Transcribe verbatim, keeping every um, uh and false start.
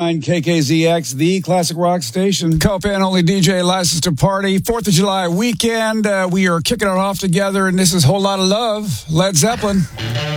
nine K K Z X, the classic rock station. Co-pan only D J, licensed to party. Fourth of July weekend. Uh, we are kicking it off together, and this is Whole Lot of Love, Led Zeppelin.